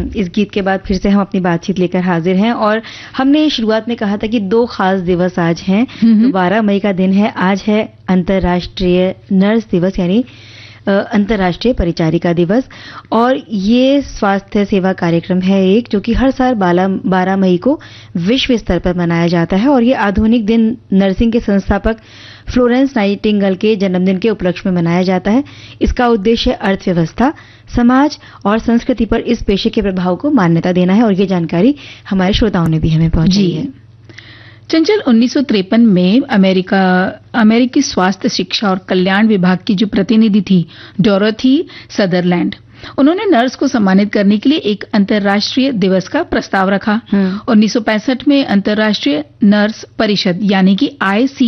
इस गीत के बाद फिर से हम अपनी बातचीत लेकर हाजिर हैं और हमने शुरुआत में कहा था कि 2 खास दिवस आज हैं। तो 12 मई का दिन है, आज है अंतर्राष्ट्रीय नर्स दिवस यानी अंतर्राष्ट्रीय परिचारिका दिवस। और ये स्वास्थ्य सेवा कार्यक्रम है एक जो कि हर साल 12 मई को विश्व स्तर पर मनाया जाता है और ये आधुनिक दिन नर्सिंग के संस्थापक फ्लोरेंस नाइटिंगेल के जन्मदिन के उपलक्ष्य में मनाया जाता है। इसका उद्देश्य अर्थव्यवस्था, समाज और संस्कृति पर इस पेशे के प्रभाव को मान्यता देना है और ये जानकारी हमारे श्रोताओं ने भी हमें पहुंचाई है। चंचल, 1953 में अमेरिकी स्वास्थ्य शिक्षा और कल्याण विभाग की जो प्रतिनिधि थी डोरोथी सदरलैंड, उन्होंने नर्स को सम्मानित करने के लिए एक अंतर्राष्ट्रीय दिवस का प्रस्ताव रखा। 1965 में अंतर्राष्ट्रीय नर्स परिषद यानी कि